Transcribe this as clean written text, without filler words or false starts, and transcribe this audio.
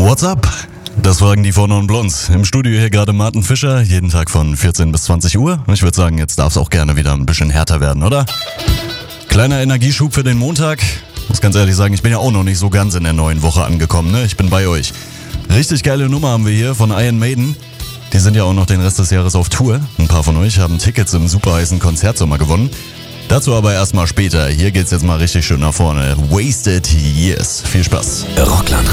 What's up? Das fragen die vorne und Blondes. Im Studio hier gerade Martin Fischer, jeden Tag von 14 bis 20 Uhr. Und ich würde sagen, jetzt darf es auch gerne wieder ein bisschen härter werden, oder? Kleiner Energieschub für den Montag. Muss ganz ehrlich sagen, ich bin ja auch noch nicht so ganz in der neuen Woche angekommen, ne? Ich bin bei euch. Richtig geile Nummer haben wir hier von Iron Maiden. Die sind ja auch noch den Rest des Jahres auf Tour. Ein paar von euch haben Tickets im super heißen Konzertsommer gewonnen. Dazu aber erstmal später. Hier geht's jetzt mal richtig schön nach vorne. Wasted Years. Viel Spaß. Rockland